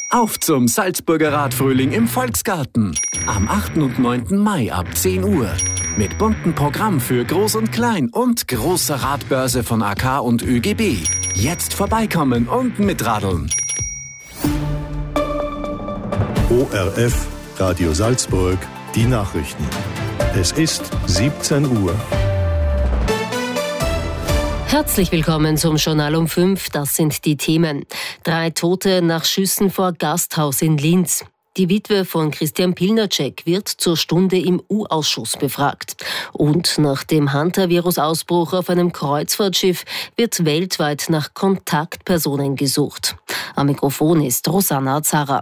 Auf zum Salzburger Radfrühling im Volksgarten. Am 8. und 9. Mai ab 10 Uhr. Mit buntem Programm für Groß und Klein und großer Radbörse von AK und ÖGB. Jetzt vorbeikommen und mitradeln. ORF Radio Salzburg, die Nachrichten. Es ist 17 Uhr. Herzlich willkommen zum Journal um 5. Das sind die Themen. 3 Tote nach Schüssen vor Gasthaus in Linz. Die Witwe von Christian Pilnacek wird zur Stunde im U-Ausschuss befragt. Und nach dem Hantavirus-Ausbruch auf einem Kreuzfahrtschiff wird weltweit nach Kontaktpersonen gesucht. Am Mikrofon ist Rosanna Zara.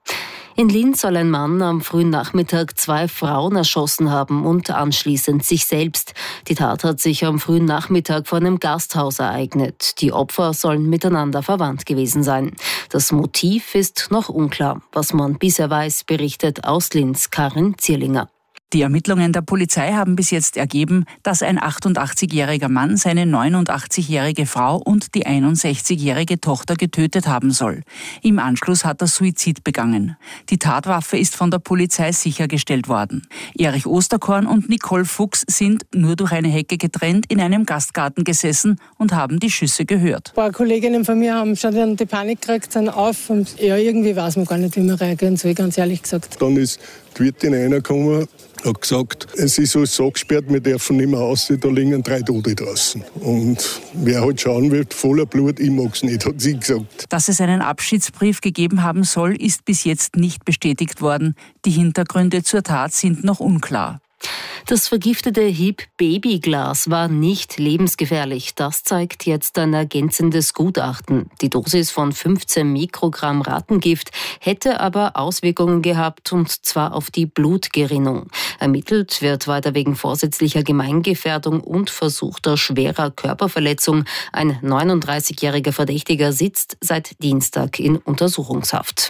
In Linz soll ein Mann am frühen Nachmittag 2 Frauen erschossen haben und anschließend sich selbst. Die Tat hat sich am frühen Nachmittag vor einem Gasthaus ereignet. Die Opfer sollen miteinander verwandt gewesen sein. Das Motiv ist noch unklar. Was man bisher weiß, berichtet aus Linz Karin Zierlinger. Die Ermittlungen der Polizei haben bis jetzt ergeben, dass ein 88-jähriger Mann seine 89-jährige Frau und die 61-jährige Tochter getötet haben soll. Im Anschluss hat er Suizid begangen. Die Tatwaffe ist von der Polizei sichergestellt worden. Erich Osterkorn und Nicole Fuchs sind, nur durch eine Hecke getrennt, in einem Gastgarten gesessen und haben die Schüsse gehört. Ein paar Kolleginnen von mir haben schon dann die Panik gekriegt, sind auf und irgendwie weiß man gar nicht, wie man reagieren soll, ganz ehrlich gesagt. Dann ist die Wirtin reingekommen, hat gesagt, es ist alles so gesperrt, wir dürfen nicht mehr raus, da liegen 3 Tote draußen. Und wer halt schauen wird, voller Blut, ich mag es nicht, hat sie gesagt. Dass es einen Abschiedsbrief gegeben haben soll, ist bis jetzt nicht bestätigt worden. Die Hintergründe zur Tat sind noch unklar. Das vergiftete HIP-Babyglas war nicht lebensgefährlich. Das zeigt jetzt ein ergänzendes Gutachten. Die Dosis von 15 Mikrogramm Rattengift hätte aber Auswirkungen gehabt, und zwar auf die Blutgerinnung. Ermittelt wird weiter wegen vorsätzlicher Gemeingefährdung und versuchter schwerer Körperverletzung. Ein 39-jähriger Verdächtiger sitzt seit Dienstag in Untersuchungshaft.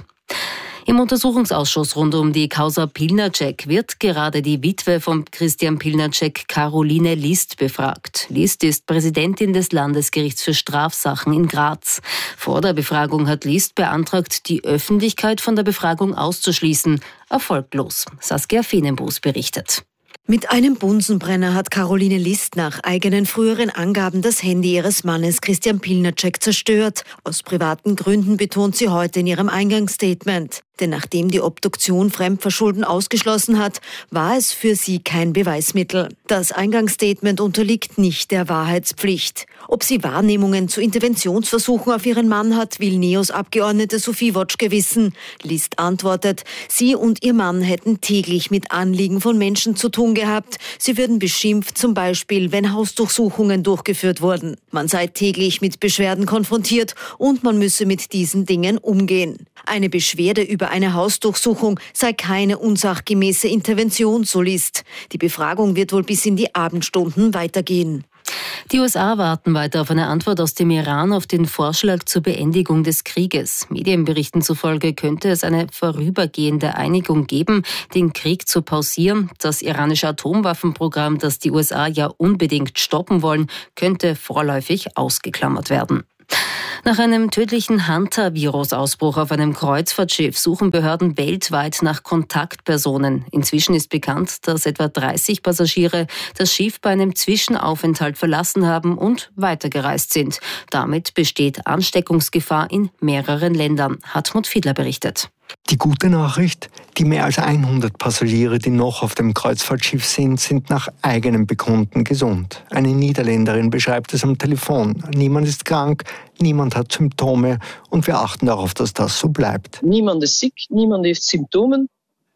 Im Untersuchungsausschuss rund um die Causa Pilnacek wird gerade die Witwe von Christian Pilnacek, Caroline List, befragt. List ist Präsidentin des Landesgerichts für Strafsachen in Graz. Vor der Befragung hat List beantragt, die Öffentlichkeit von der Befragung auszuschließen. Erfolglos. Saskia Fenenbus berichtet. Mit einem Bunsenbrenner hat Caroline List nach eigenen früheren Angaben das Handy ihres Mannes Christian Pilnacek zerstört. Aus privaten Gründen betont sie heute in ihrem Eingangsstatement. Denn nachdem die Obduktion Fremdverschulden ausgeschlossen hat, war es für sie kein Beweismittel. Das Eingangsstatement unterliegt nicht der Wahrheitspflicht. Ob sie Wahrnehmungen zu Interventionsversuchen auf ihren Mann hat, will NEOS-Abgeordnete Sophie Wotschke wissen. List antwortet, sie und ihr Mann hätten täglich mit Anliegen von Menschen zu tun gehabt. Sie würden beschimpft, zum Beispiel, wenn Hausdurchsuchungen durchgeführt wurden. Man sei täglich mit Beschwerden konfrontiert und man müsse mit diesen Dingen umgehen. Eine Beschwerde über eine Hausdurchsuchung sei keine unsachgemäße Intervention, so List. Die Befragung wird wohl bis in die Abendstunden weitergehen. Die USA warten weiter auf eine Antwort aus dem Iran auf den Vorschlag zur Beendigung des Krieges. Medienberichten zufolge könnte es eine vorübergehende Einigung geben, den Krieg zu pausieren. Das iranische Atomwaffenprogramm, das die USA ja unbedingt stoppen wollen, könnte vorläufig ausgeklammert werden. Nach einem tödlichen Hantavirus-Ausbruch auf einem Kreuzfahrtschiff suchen Behörden weltweit nach Kontaktpersonen. Inzwischen ist bekannt, dass etwa 30 Passagiere das Schiff bei einem Zwischenaufenthalt verlassen haben und weitergereist sind. Damit besteht Ansteckungsgefahr in mehreren Ländern. Hartmut Fiedler berichtet. Die gute Nachricht, die mehr als 100 Passagiere, die noch auf dem Kreuzfahrtschiff sind nach eigenem Bekunden gesund. Eine Niederländerin beschreibt es am Telefon. Niemand ist krank, niemand hat Symptome und wir achten darauf, dass das so bleibt. Niemand ist ziek, niemand heeft Symptomen.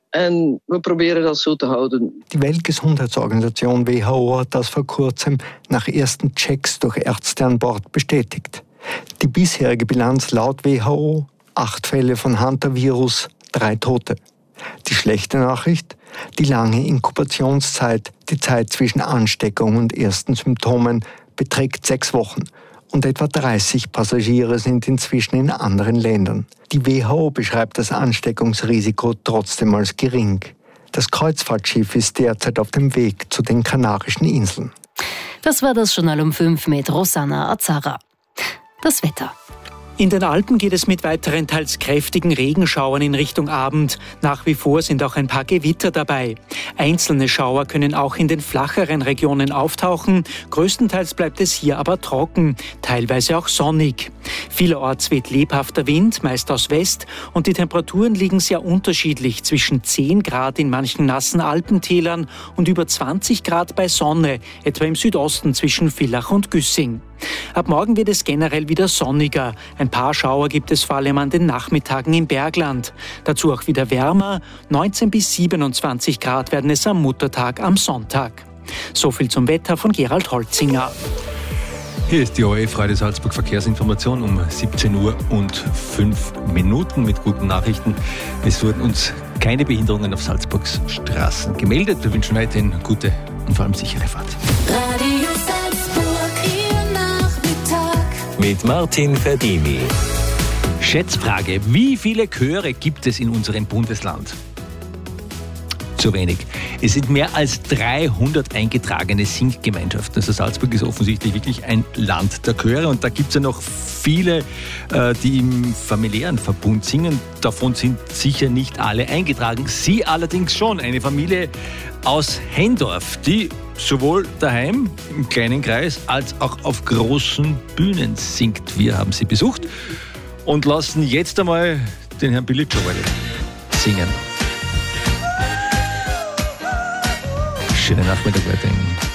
En we proberen das so zu halten. Die Weltgesundheitsorganisation WHO hat das vor kurzem nach ersten Checks durch Ärzte an Bord bestätigt. Die bisherige Bilanz laut WHO: 8 Fälle von Hantavirus, 3 Tote. Die schlechte Nachricht: die lange Inkubationszeit, die Zeit zwischen Ansteckung und ersten Symptomen, beträgt 6 Wochen. Und etwa 30 Passagiere sind inzwischen in anderen Ländern. Die WHO beschreibt das Ansteckungsrisiko trotzdem als gering. Das Kreuzfahrtschiff ist derzeit auf dem Weg zu den Kanarischen Inseln. Das war das Journal um 5 mit Rosanna Azara. Das Wetter. In den Alpen geht es mit weiteren teils kräftigen Regenschauern in Richtung Abend. Nach wie vor sind auch ein paar Gewitter dabei. Einzelne Schauer können auch in den flacheren Regionen auftauchen. Größtenteils bleibt es hier aber trocken, teilweise auch sonnig. Vielerorts weht lebhafter Wind, meist aus West, und die Temperaturen liegen sehr unterschiedlich, zwischen 10 Grad in manchen nassen Alpentälern und über 20 Grad bei Sonne, etwa im Südosten zwischen Villach und Güssing. Ab morgen wird es generell wieder sonniger. Ein paar Schauer gibt es vor allem an den Nachmittagen im Bergland. Dazu auch wieder wärmer. 19 bis 27 Grad werden es am Muttertag am Sonntag. So viel zum Wetter von Gerald Holzinger. Hier ist die ORF Radio Salzburg Verkehrsinformation um 17 Uhr und 5 Minuten mit guten Nachrichten. Es wurden uns keine Behinderungen auf Salzburgs Straßen gemeldet. Wir wünschen weiterhin gute und vor allem sichere Fahrt. Radio Salzburg, Ihr Nachmittag. Mit Martin Verdini. Schätzfrage: Wie viele Chöre gibt es in unserem Bundesland? Zu wenig. Es sind mehr als 300 eingetragene Singgemeinschaften. Also Salzburg ist offensichtlich wirklich ein Land der Chöre. Und da gibt es ja noch viele, die im familiären Verbund singen. Davon sind sicher nicht alle eingetragen. Sie allerdings schon. Eine Familie aus Hendorf, die sowohl daheim im kleinen Kreis als auch auf großen Bühnen singt. Wir haben sie besucht und lassen jetzt einmal den Herrn Billy Joel singen. Schönen Nachmittag weiterhin.